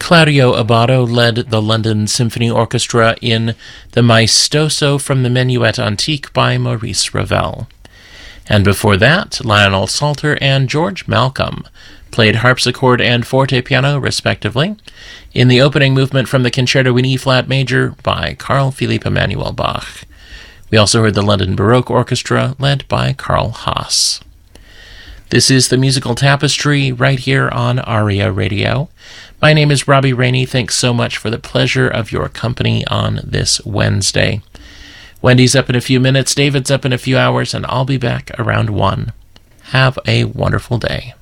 Claudio Abbado led the London Symphony Orchestra in the Maestoso from the Menuet Antique by Maurice Ravel. And before that, Lionel Salter and George Malcolm played harpsichord and forte piano, respectively, in the opening movement from the Concerto in E-flat major by Carl Philipp Emanuel Bach. We also heard the London Baroque Orchestra, led by Karl Haas. This is the Musical Tapestry right here on ARIA Radio. My name is Robbie Rainey. Thanks so much for the pleasure of your company on this Wednesday. Wendy's up in a few minutes, David's up in a few hours, and I'll be back around 1. Have a wonderful day.